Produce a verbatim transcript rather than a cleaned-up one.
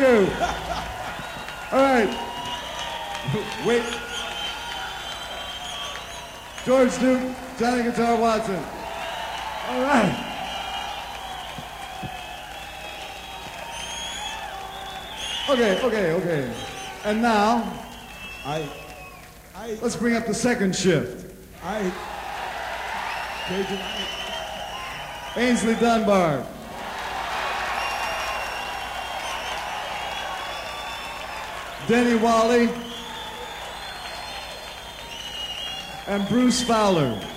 you. All right. Wait. George Duke, Johnny Guitar Watson. All right. Okay, okay, okay. And now, I, I, let's bring up the second shift. I, Cajun, Ainsley Dunbar. Denny Wally. And Bruce Fowler.